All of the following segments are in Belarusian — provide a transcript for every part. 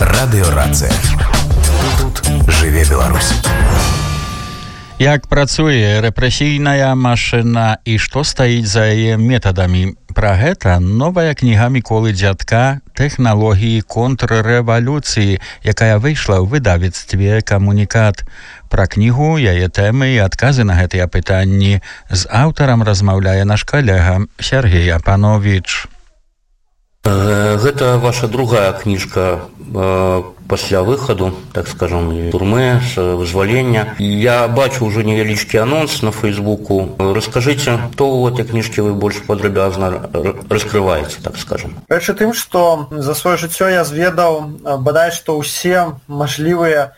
Радыёрацыя. Тут жыве Беларусь. Як працуе рэпрэсійная машына і што стаіць за яе метадамі? Пра гэта новая кніга Міколы Дзядка «Тэхналогіі контррэвалюцыі», якая выйшла ў выдавецтве «Камунікат». Пра кнігу, яе тэмы і адказы на гэтыя пытанні з аўтарам размаўляе наш калега Сергей Апанович. Гэта ваша другая кніжка пасля выхаду, так скажем, турмы, з вызвалення. Я бачу ўжо невялічкі анонс на Фейсбуку. Раскажыце, што ў гэтай кніжкі вы больш падрабязна раскрываеце, так скажем. Рэч у тым, што за сваё жыццё я зведаў бадай што ўсе мажлівыя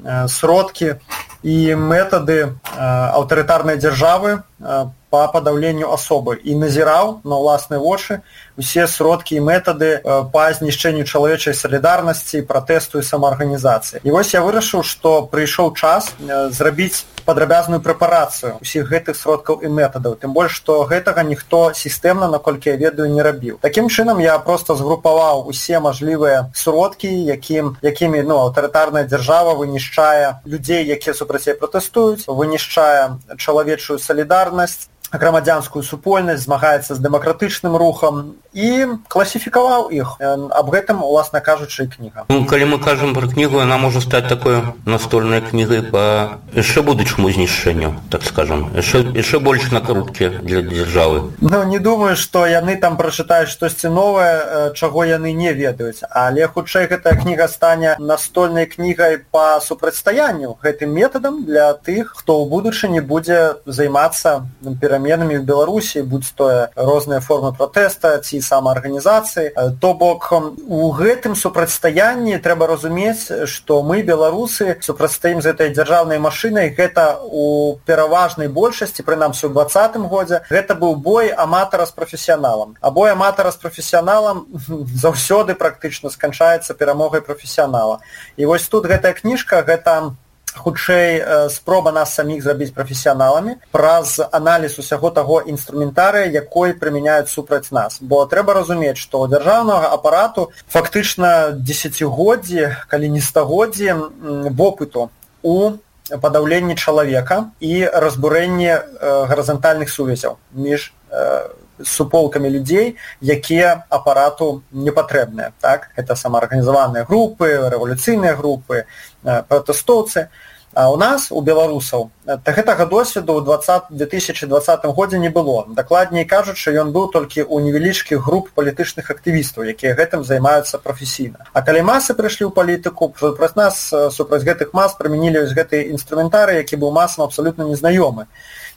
сродкі і метады аўтарытарнай дзяржавы па падаўленню асобы і назіраў на ўласныя вочы усе сродкі і метады па знішчэнню чалавечай салідарнасці, пратэсту і самаарганізацыі. І вось я вырашыў, што прыйшоў час зрабіць падрабязную прэпарацыю усіх гэтых сродкаў і метадаў, тым больш, што гэтага ніхто сістэмна, наколькі я ведаю, не рабіў. Такім чынам я проста згрупаваў усе мажлівыя сродкі, якімі аўтарытарная дзяржава вынішчае людзей, якія супраць яе пратэстуюць, вынішчае чалавечую салідарнасць, грамадзянскую супольнасць, змагаецца з дэмакратычным рухам і класіфікаваў іх. Аб гэтым, уласна кажучы, і кніга. Калі мы кажам пра кнігу, яна можа стаць такой настольнай кнігай па яшчэ будучаму знішчэнню, так скажам, яшчэ больш накруткі для дзяржавы. Не думаю, што яны там прачытаюць штосьці новае, чаго яны не ведаюць, але хутчэй гэтая кніга стане настольнай кнігай па супрацьстаянню гэтым метадам для тых, хто ў будучыні будзе займацца пераменамі ў Беларусі, будь тое розныя формы пратэста ці самаарганізацыі. То бок, у гэтым супрацьстаянні трэба разумець, што мы, беларусы, супрацьстаім з гэтай дзяржаўнай машынай. Гэта у пераважнай большасці, прынамсі ў 2020 годзе, гэта быў бой аматара з прафесіяналам. А бой аматара з прафесіяналам заўсёды практычна сканчаецца перамогай прафесіянала. І вось тут гэтая кніжка, гэта хутчэй спроба нас саміх зрабіць прафесіяналамі праз аналіз усяго таго інструментарыя, якой прымяняюць супраць нас. Бо трэба разумець, што у дзяржаўнага апарату фактычна дзесяцігоддзі, калі не стагоддзі, вопыту у падаўленні чалавека і разбурэнні гарызантальных сувязяў між суполкамі людзей, якія апарату не патрэбныя. Так? Гэта самаарганізаваныя групы, рэвалюцыйныя групы, пратэстоўцы. А у нас, у беларусаў, гэтага досведу ў 2020 годзе не было. Дакладней кажучы, ён быў толькі ў невялічкіх груп палітычных актывістаў, якія гэтым займаюцца прафесійна. А калі масы прыйшлі ў палітыку, супраць нас, супраць гэтых мас прымянілі гэты інструментарый, які быў масам абсалютна незнаёмы.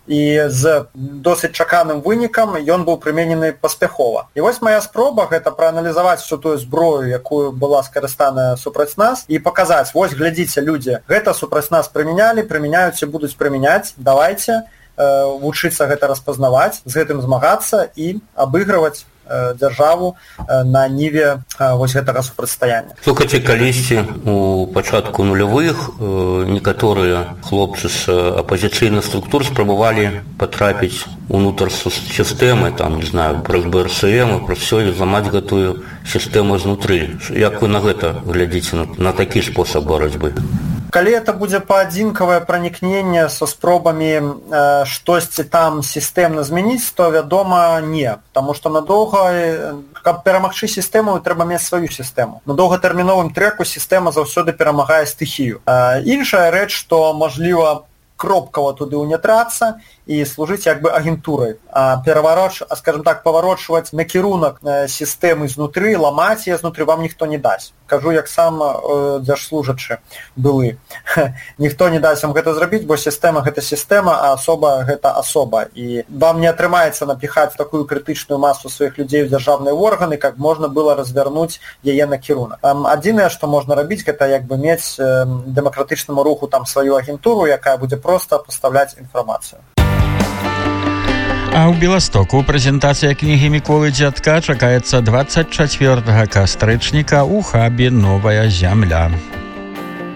І з досыць чаканым вынікам ён быў прыменены паспяхова. І вось мая спроба гэта прааналізаваць всю тую зброю, якую была скарыстаная супраць нас, і паказаць, вось глядзіце, людзі, гэта супраць нас прымянялі, прымяняюць і будуць прымяняць, давайце вучыцца гэта распазнаваць, з гэтым змагацца і абыгрываць дзяржаву на ніве вось гэтага супрацьстаяння. Слухайце, калісьці у пачатку нулявых некаторыя хлопцы з апазіцыйных структур спрабавалі патрапіць унутр сістэмы, там, не знаю, праз БРСМ, праз усё, і зламаць гэтую сістэму знутры. Як вы на гэта глядзіце, на такі спосаб барацьбы? Калі это будзе паадзінкавае пранікненне са спробамі штосьці там сістэмна змяніць, то, вядома, не. Таму што надоўга, каб перамагчы сістэму, трэба мець сваю сістэму. На доўгатэрміновым трэку сістэма заўсёды перамагае стыхію. Іншая рэч, што, мажліва, кропкава туды ўнятрацца і служыць як бы агентурай. Скажем так, паварочваць накірунак сістэмы знутры, ламаць яе знутры вам ніхто не дасць. Кажу, як сам дзяржслужачы былы. Ніхто не дасць вам гэта зрабіць, бо сістэма гэта сістэма, а асоба гэта асоба. І вам не атрымаецца напіхаць такую крытычную масу сваіх людзей у дзяржаўныя органы, как можна было развярнуць яе накірунак. Адзінае, што можна рабіць, гэта як бы мець дэмакратычнаму руху там сваю агентуру, якая будзе проста пастаўляць інфармацыю. А ў Беластоку прэзентацыя кнігі Міколы Дзядка чакаецца 24 кастрычніка ў хабе «Новая зямля».